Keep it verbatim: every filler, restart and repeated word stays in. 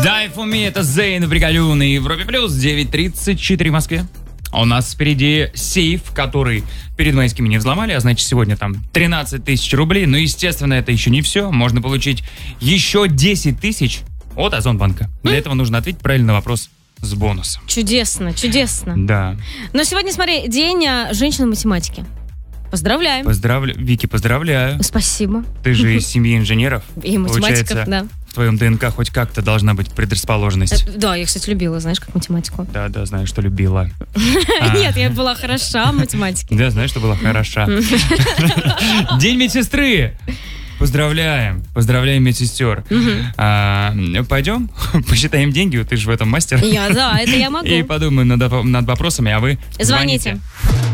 Die for me, это Зейн Бригалю на Европе Плюс, девять тридцать четыре в Москве. У нас впереди сейф, который перед майскими не взломали, а значит сегодня там тринадцать тысяч рублей. Но, естественно, это еще не все. Можно получить еще десять тысяч от Озонбанка. Для этого нужно ответить правильный вопрос с бонусом. Чудесно, чудесно. Да. Но сегодня, смотри, день женщины-математики. Поздравляем. Поздравляю. Вики, поздравляю. Спасибо. Ты же из семьи инженеров. И математиков, Получается, да. в твоем ДНК хоть как-то должна быть предрасположенность. Э, Да, я, кстати, любила, знаешь, как математику. Да, да, знаю, что любила. Нет, я была хороша в математике. Да, знаю, что была хороша. День медсестры! Поздравляем, поздравляем медсестер. А, пойдем, посчитаем деньги, ты же в этом мастер. Я, да, это я могу. И подумаем над, над вопросами, а вы Звоните. звоните.